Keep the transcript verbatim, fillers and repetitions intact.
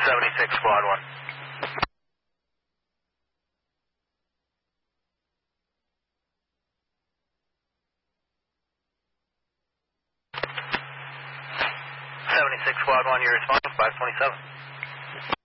seventy-six, Squad one. seventy-six, Squad one, you're responding, five twenty-seven.